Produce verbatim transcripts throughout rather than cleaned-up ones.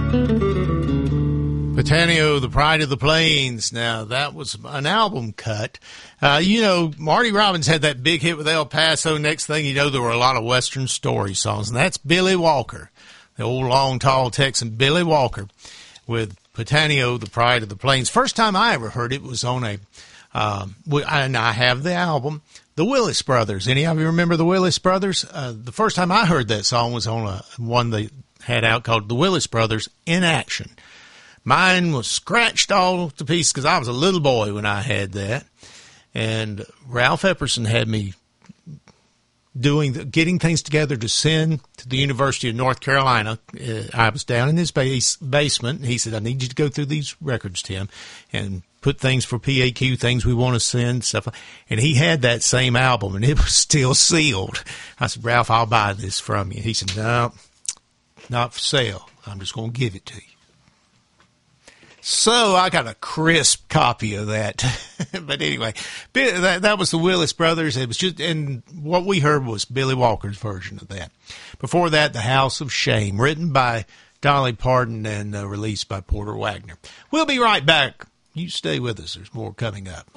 Patanio, the Pride of the Plains. Now, that was an album cut. Uh, you know, Marty Robbins had that big hit with El Paso. Next thing you know, there were a lot of Western story songs, and that's Billy Walker, the old, long, tall Texan Billy Walker with Patanio, the Pride of the Plains. First time I ever heard it was on a, um, and I have the album, the Willis Brothers. Any of you remember the Willis Brothers? Uh, the first time I heard that song was on a one they had out called The Willis Brothers in Action. Mine was scratched all to pieces because I was a little boy when I had that. And Ralph Epperson had me doing, getting things together to send to the University of North Carolina. Uh, I was down in his base, basement, and he said, I need you to go through these records, Tim, and put things for P A Q, things we want to send, stuff. And he had that same album, and it was still sealed. I said, Ralph, I'll buy this from you. He said, no, not for sale. I'm just going to give it to you. So I got a crisp copy of that. But anyway, that, that was the Willis Brothers. It was just, and what we heard was Billy Walker's version of that. Before that, The House of Shame, written by Dolly Parton and uh, released by Porter Wagner. We'll be right back. You stay with us. There's more coming up.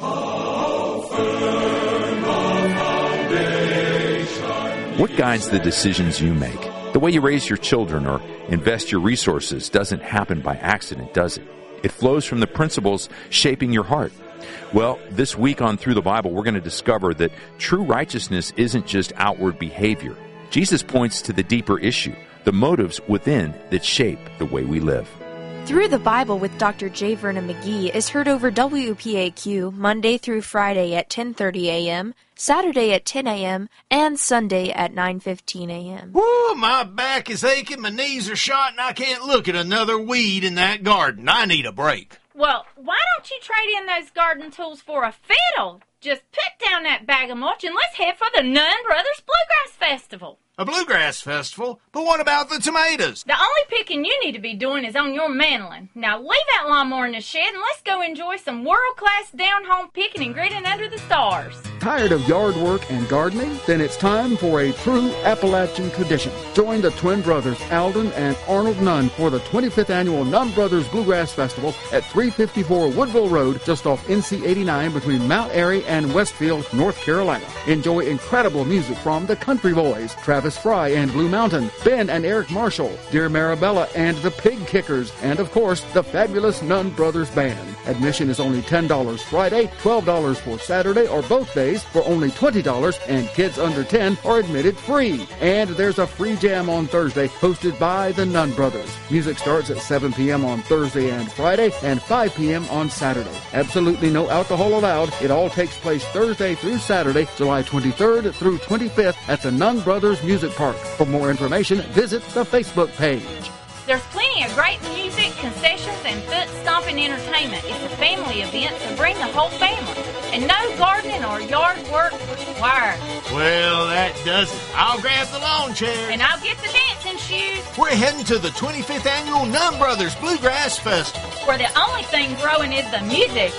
What guides the decisions you make? The way you raise your children or invest your resources doesn't happen by accident, does it? It flows from the principles shaping your heart. Well, this week on Through the Bible, we're going to discover that true righteousness isn't just outward behavior. Jesus points to the deeper issue, the motives within that shape the way we live. Through the Bible with Doctor J. Vernon McGee is heard over W P A Q Monday through Friday at ten thirty a.m., Saturday at ten a.m., and Sunday at nine fifteen a.m. Woo, my back is aching, my knees are shot, and I can't look at another weed in that garden. I need a break. Well, why don't you trade in those garden tools for a fiddle? Just put down that bag of mulch and let's head for the Nunn Brothers Bluegrass Festival. A bluegrass festival? But what about the tomatoes? The only picking you need to be doing is on your mandolin. Now leave that lawnmower in the shed and let's go enjoy some world-class down-home picking and gritting under the stars. Tired of yard work and gardening? Then it's time for a true Appalachian tradition. Join the twin brothers Alden and Arnold Nunn for the twenty-fifth Annual Nunn Brothers Bluegrass Festival at three fifty-four Woodville Road, just off N C eighty-nine between Mount Airy and Westfield, North Carolina. Enjoy incredible music from the Country Boys, Travis Fry and Blue Mountain, Ben and Eric Marshall, Dear Marabella and the Pig Kickers, and of course, the fabulous Nunn Brothers Band. Admission is only ten dollars Friday, twelve dollars for Saturday or both days for only twenty dollars, and kids under ten are admitted free. And there's a free jam on Thursday hosted by the Nunn Brothers. Music starts at seven p.m. on Thursday and Friday and five p.m. on Saturday. Absolutely no alcohol allowed. It all takes place Thursday through Saturday, July twenty-third through twenty-fifth at the Nunn Brothers Music Park. For more information, visit the Facebook page. There's plenty of great music, concessions, and foot-stomping entertainment. It's a family event, so bring the whole family. And no gardening or yard work required. Well, that does it. I'll grab the lawn chair. And I'll get the dancing shoes. We're heading to the twenty-fifth Annual Nunn Brothers Bluegrass Festival, where the only thing growing is the music.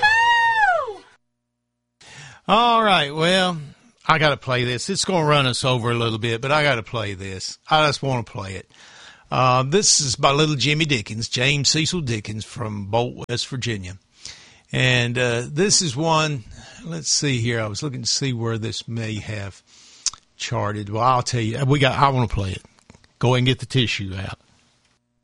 Woohoo! All right, well, I got to play this. It's going to run us over a little bit, but I got to play this. I just want to play it. Uh, this is by little Jimmy Dickens, James Cecil Dickens from Bolt, West Virginia. And uh, this is one, let's see here. I was looking to see where this may have charted. Well, I'll tell you. We got. I want to play it. Go ahead and get the tissue out.